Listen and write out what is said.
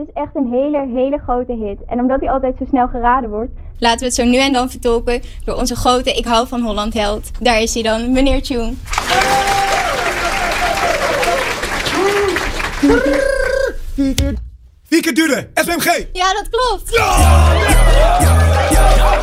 is echt een hele grote hit. En omdat hij altijd zo snel geraden wordt, laten we het zo nu en dan vertolken door onze grote Ik hou van Holland held. Daar is hij dan, meneer Tune. Wieke Dude, SMG! Ja, dat klopt. Ja!